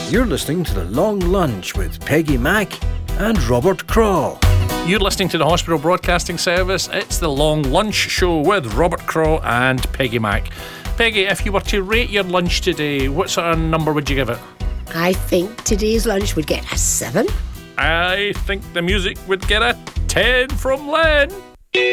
You're listening to The Long Lunch with Peggy Mack and Robert Craw. You're listening to the Hospital Broadcasting Service. It's The Long Lunch Show with Robert Craw and Peggy Mack. Peggy, if you were to rate your lunch today, what sort of number would you give it? I think today's lunch would get a 7. I think the music would get a 10 from Len.